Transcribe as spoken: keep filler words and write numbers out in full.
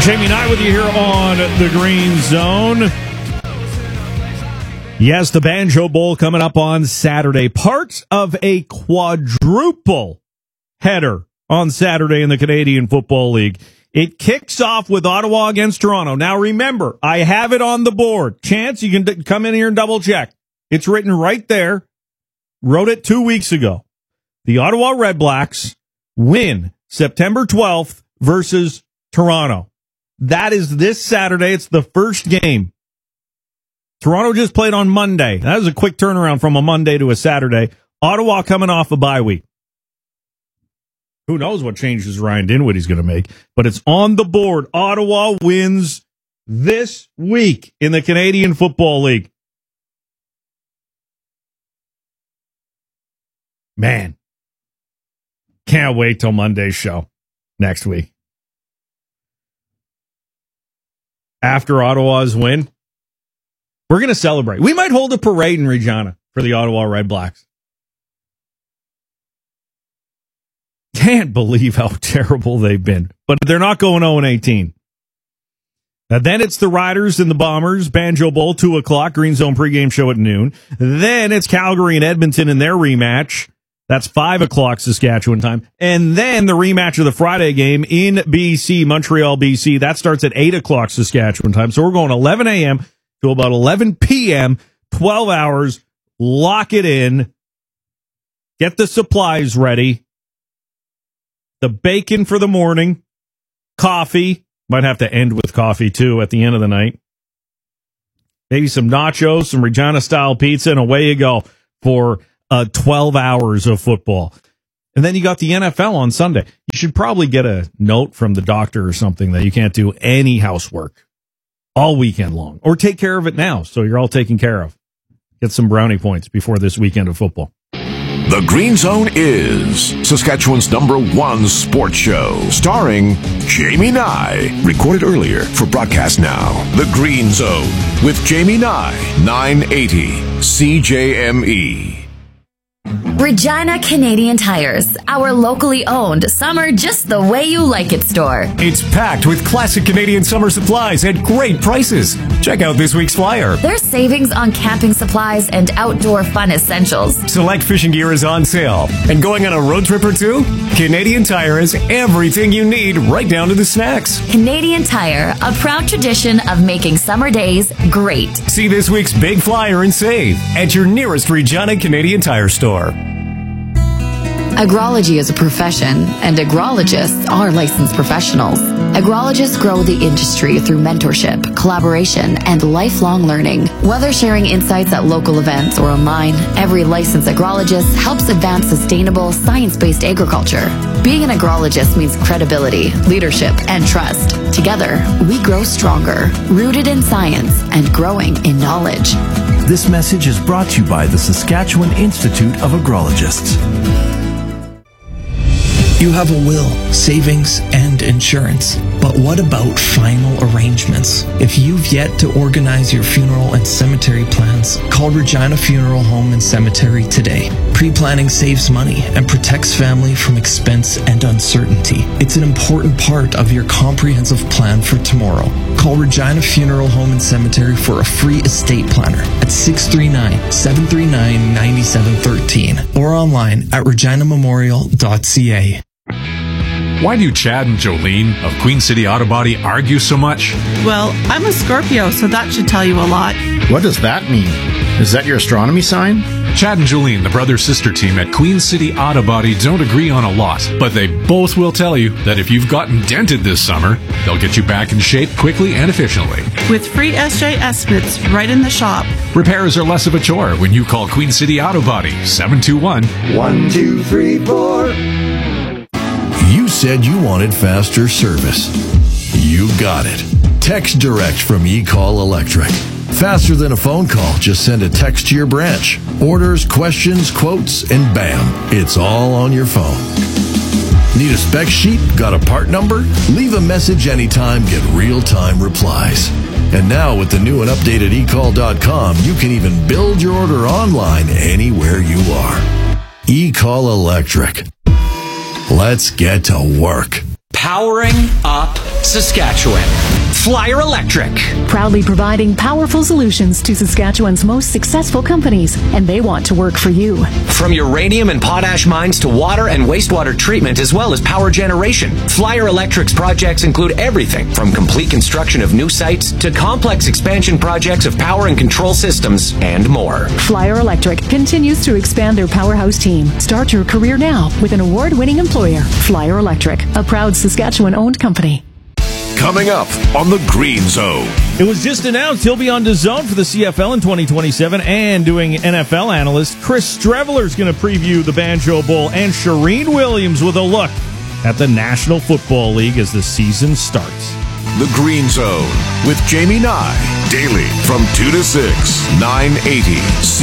Jamie Nye with you here on the Green Zone. Yes, the Banjo Bowl coming up on Saturday. Part of a quadruple header on Saturday in the Canadian Football League. It kicks off with Ottawa against Toronto. Now remember, I have it on the board. Chance, you can d- come in here and double check. It's written right there. Wrote it two weeks ago. The Ottawa Redblacks win September twelfth versus Toronto. That is this Saturday. It's the first game. Toronto just played on Monday. That was a quick turnaround from a Monday to a Saturday. Ottawa coming off a bye week. Who knows what changes Ryan Dinwiddie's going to make, but it's on the board. Ottawa wins this week in the Canadian Football League. Man, can't wait till Monday's show next week. After Ottawa's win, we're going to celebrate. We might hold a parade in Regina for the Ottawa Redblacks. Can't believe how terrible they've been, but they're not going oh and eighteen. Now, then it's the Riders and the Bombers, Banjo Bowl, two o'clock, Green Zone pregame show at noon. Then it's Calgary and Edmonton in their rematch. That's five o'clock Saskatchewan time. And then the rematch of the Friday game in B C, Montreal, B C. That starts at eight o'clock Saskatchewan time. So we're going eleven a.m. to about eleven p.m., twelve hours. Lock it in. Get the supplies ready. The bacon for the morning. Coffee. Might have to end with coffee, too, at the end of the night. Maybe some nachos, some Regina-style pizza, and away you go for uh, twelve hours of football. And then you got the N F L on Sunday. You should probably get a note from the doctor or something that you can't do any housework all weekend long. Or take care of it now, so you're all taken care of. Get some brownie points before this weekend of football. The Green Zone is Saskatchewan's number one sports show, starring Jamie Nye. Recorded earlier for broadcast now. The Green Zone with Jamie Nye, nine eighty C J M E. Regina Canadian Tires, our locally owned summer just the way you like it store. It's packed with classic Canadian summer supplies at great prices. Check out this week's flyer. There's savings on camping supplies and outdoor fun essentials. Select fishing gear is on sale. And going on a road trip or two? Canadian Tire has everything you need, right down to the snacks. Canadian Tire, a proud tradition of making summer days great. See this week's big flyer and save at your nearest Regina Canadian Tire store. Agrology is a profession, and agrologists are licensed professionals. Agrologists grow the industry through mentorship, collaboration, and lifelong learning. Whether sharing insights at local events or online, every licensed agrologist helps advance sustainable, science-based agriculture. Being an agrologist means credibility, leadership, and trust. Together, we grow stronger, rooted in science and growing in knowledge. This message is brought to you by the Saskatchewan Institute of Agrologists. You have a will, savings, and insurance. But what about final arrangements? If you've yet to organize your funeral and cemetery plans, call Regina Funeral Home and Cemetery today. Pre-planning saves money and protects family from expense and uncertainty. It's an important part of your comprehensive plan for tomorrow. Call Regina Funeral Home and Cemetery for a free estate planner at six three nine, seven three nine, nine seven one three or online at regina memorial dot c a. Why do Chad and Jolene of Queen City Auto Body argue so much? Well, I'm a Scorpio, so that should tell you a lot. What does that mean? Is that your astronomy sign? Chad and Jolene, the brother-sister team at Queen City Auto Body, don't agree on a lot, but they both will tell you that if you've gotten dented this summer, they'll get you back in shape quickly and efficiently. With free S J estimates right in the shop. Repairs are less of a chore when you call Queen City Auto Body, seven two one, one two three four. You said you wanted faster service. You got it. Text Direct from eCall Electric. Faster than a phone call, just send a text to your branch. Orders, questions, quotes, and bam, it's all on your phone. Need a spec sheet? Got a part number? Leave a message anytime, get real-time replies. And now with the new and updated e call dot com, you can even build your order online anywhere you are. eCall Electric. Let's get to work. Powering up Saskatchewan. Flyer Electric. Proudly providing powerful solutions to Saskatchewan's most successful companies, and they want to work for you. From uranium and potash mines to water and wastewater treatment, as well as power generation, Flyer Electric's projects include everything from complete construction of new sites to complex expansion projects of power and control systems and more. Flyer Electric continues to expand their powerhouse team. Start your career now with an award-winning employer, Flyer Electric, a proud Saskatchewan-owned company. Coming up on the Green Zone. It was just announced he'll be on DAZN for the C F L in twenty twenty-seven, and doing N F L analyst Chris Streveler is going to preview the Banjo Bowl, and Shireen Williams with a look at the National Football League as the season starts. The Green Zone with Jamie Nye, daily from two to six, nine eighty C